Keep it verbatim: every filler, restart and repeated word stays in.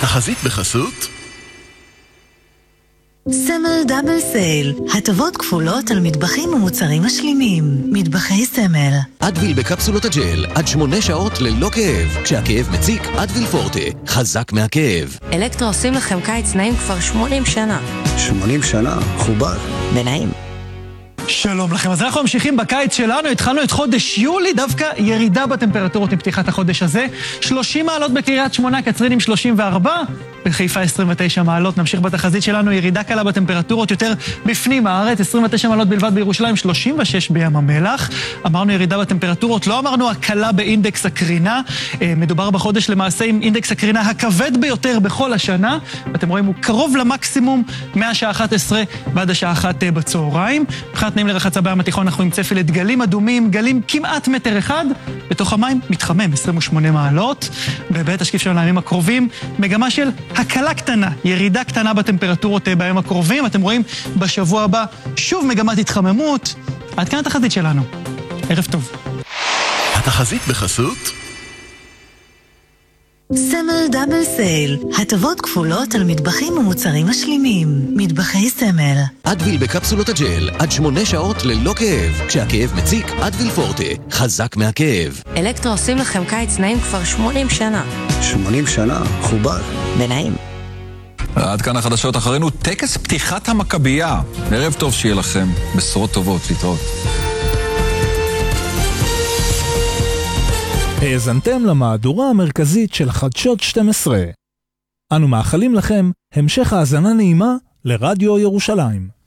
התחזית בחסות סמל דאבל סייל, הטבות כפולות על מטבחים ומוצרים משלימים. מטבחי סמל. אדוויל בקפסולות הג'ל, עד שמונה שעות ללא כאב. כשהכאב מציק, אדוויל פורטה, חזק מהכאב. אלקטרו עושים לכם קיץ נעים כבר שמונים שנה. שמונים שנה? חובר. בנעים. שלום לכם, אז אנחנו ממשיכים בקיץ שלנו, התחלנו את חודש יולי, דווקא ירידה בטמפרטורות מפתיחת החודש הזה, שלושים מעלות בקריית שמונה, קצרין עם שלושים וארבע, בחיפה עשרים ותשע מעלות, נמשיך בתחזית שלנו, ירידה קלה בטמפרטורות יותר בפנים הארץ, עשרים ותשע מעלות בלבד בירושלים, שלושים ושש בים המלח, אמרנו ירידה בטמפרטורות, לא אמרנו הקלה באינדקס הקרינה, מדובר בחודש למעשה עם אינדקס הקרינה הכבד ביותר בכל השנה, ואתם רואים הוא קרוב למקסימום מהשעה אחת עשרה ועד השעה אחת בצהריים, מבחינת תנאים לרחצה בים התיכון אנחנו עם צפי לגלים אדומים, גלים כמעט מטר אחד, בתוך המים מתחמם עשרים ושמונה מעלות, ובעת השקיף שלנו לימים הקרובים, מגמה של הקלה קטנה, ירידה קטנה בטמפרטורות בימים הקרובים, אתם רואים בשבוע הבא שוב מגמת התחממות, עד כאן התחזית שלנו. ערב טוב. התחזית בחסות סמל דאבל סייל, הטבות כפולות על מטבחים ומוצרים משלימים. מטבחי סמל. אדוויל בקפסולות הג'ל, עד שמונה שעות ללא כאב. כשהכאב מציק, אדוויל פורטה, חזק מהכאב. אלקטרו עושים לכם קיץ נעים כבר שמונים שנה. שמונים שנה? חובר. בנעים. עד כאן החדשות אחרינו, טקס פתיחת המכבייה. ערב טוב שיהיה לכם, בשורות טובות, להתראות. האזנתם למהדורה המרכזית של חדשות שתים עשרה. אנו מאחלים לכם המשך האזנה נעימה לרדיו ירושלים.